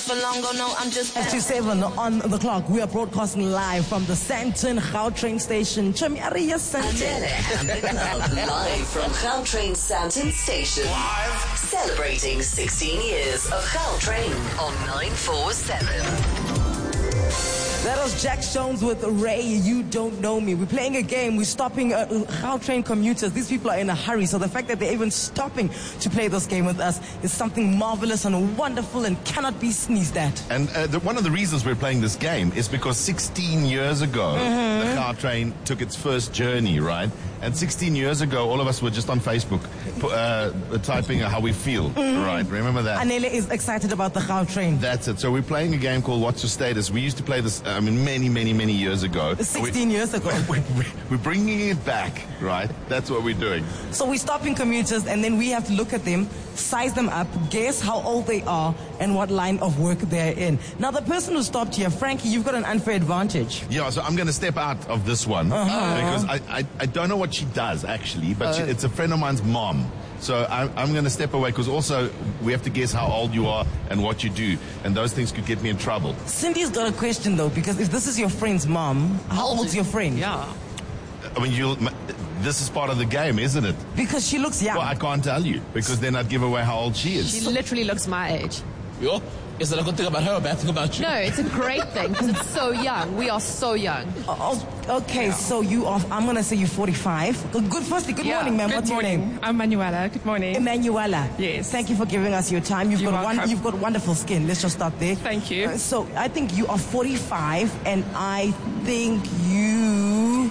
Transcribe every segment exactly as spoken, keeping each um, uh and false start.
for long, oh no, I'm just It's seven on the clock. We are broadcasting live from the Sandton Gautrain station. Chamiaria Adele and the club live from Gautrain Sandton Station. Live. Celebrating sixteen years of Gautrain on nine four seven. That was Jack Jones with Ray, You Don't Know Me. We're playing a game. We're stopping uh, Gautrain commuters. These people are in a hurry. So the fact that they're even stopping to play this game with us is something marvelous and wonderful and cannot be sneezed at. And uh, the, one of the reasons we're playing this game is because sixteen years ago, Mm-hmm. the Gautrain took its first journey, right? And sixteen years ago, all of us were just on Facebook uh, typing how we feel, Mm-hmm. right? Remember that? Anele is excited about the Gautrain. That's it. So we're playing a game called What's Your Status? We used to play this, I mean, many, many, many years ago. sixteen we, years ago. we, we, we're bringing it back, right? That's what we're doing. So we're stopping commuters and then we have to look at them, size them up, guess how old they are and what line of work they're in. Now the person who stopped here, Frankie, you've got an unfair advantage. Yeah, so I'm going to step out of this one Uh-huh. because I, I, I don't know what she does, actually, but she, it's a friend of mine's mom. So I'm, I'm going to step away because also we have to guess how old you are and what you do. And those things could get me in trouble. Cindy's got a question though, because if this is your friend's mom, how old's your friend? Yeah. I mean, you'll, this is part of the game, isn't it? Because she looks young. Well, I can't tell you because then I'd give away how old she is. She literally looks my age. Yo, is that a good thing about her or a bad thing about you? No, it's a great thing because it's so young. We are so young. Oh, okay, so you are, I'm going to say you're forty-five. Good, good firstly, good Yeah, morning, ma'am. Good What's morning. your name? I'm Manuela. Good morning. Emanuela. Yes. Thank you for giving us your time. You've You're got one, welcome. you've got wonderful skin. Let's just start there. Thank you. Uh, so I think you are forty-five, and I think you.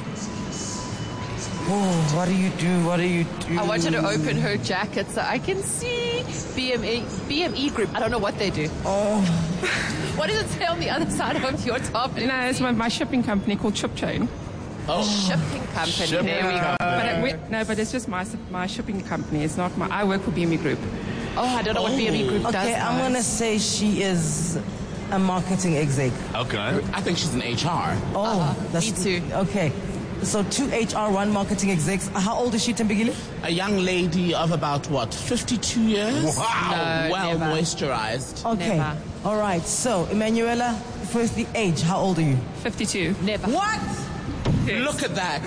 Oh, what do you do? What do you do? I want her to open her jacket so I can see B M E, B M E Group. I don't know what they do. Oh, What does it say on the other side of your top? No, it's my, my shipping company called Ship Chain. Oh, Shipping company. Shipping There we go. company. But it, we, no, but it's just my my shipping company. It's not my. I work for B M E Group. Oh, I don't know what B M E Group does. okay. I'm guys. gonna say she is a marketing exec. Okay. I think she's an H R. Oh, Uh-huh. Me too. Okay, so two H R, one marketing execs. How old is she, Timbigile? A young lady of about, what, fifty-two years? Wow. No, well never. moisturized. Okay. Never. All right. So, Emanuela, firstly, age. How old are you? fifty-two. Never. What? Yes. Look at that.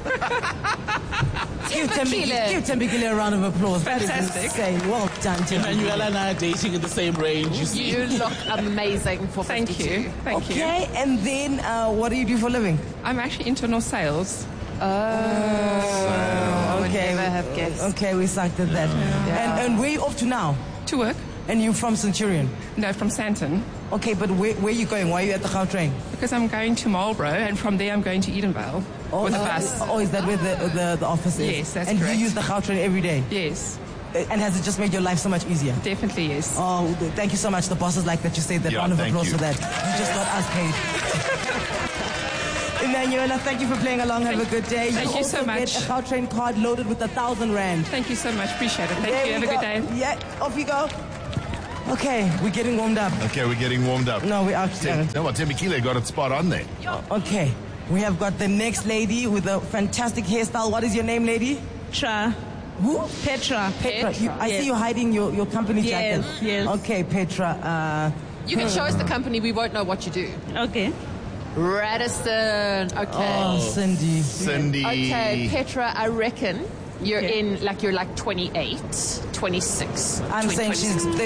Give Timbigile, Timbigile. give Timbigile a round of applause. Fantastic. That is insane. Well done, Timbigile. Manuela and I are dating in the same range, you see. You look amazing for Thank fifty-two. you. Thank you. Okay, and then uh, what do you do for a living? I'm actually internal sales. I would Okay. never have guessed. Okay, we sucked at that. And, and where are you off to now? To work? And you're from Centurion? No, from Sandton. Okay, but where, where are you going? Why are you at the Gautrain? Because I'm going to Marlborough and from there I'm going to Edenvale with a uh, bus. Oh, is that where the, the, the office is? Yes, that's and correct. you use the Gautrain every day? Yes, Uh, And has it just made your life so much easier? definitely yes. Oh, th- thank you so much. The bosses like that you say that. Yeah, Round of thank applause you. for that. You just got us paid. Emanuela, thank you for playing along. Have a good day. Thank you also so much. Get a Gautrain card loaded with a thousand rand. Thank you so much. Appreciate it. Thank There you. Have we a good go. day. Yeah, off you go. Okay, we're getting warmed up. Okay, we're getting warmed up. No, we're out. Tim, no, what, Temikile got it spot on there. Okay, we have got the next lady with a fantastic hairstyle. What is your name, lady? Petra. Who? Petra. Petra. You, I Yes. see you hiding your, your company Yes, jacket. yes. Okay, Petra. Uh, You can show us the company. We won't know what you do. Okay. Radisson. Okay. oh, Cindy. Cindy. Okay, Petra, I reckon you're Okay. in, like, you're like twenty-eight, twenty-six. I'm saying she's